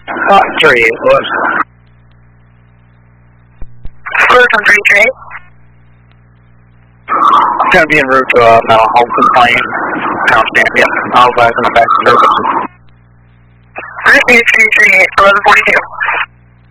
3, it was. Close on 338. It's going to be en route to Mental Health Complaint. Pound stand, yeah. I'll advise on the back of the service. Alright, 338, 1142.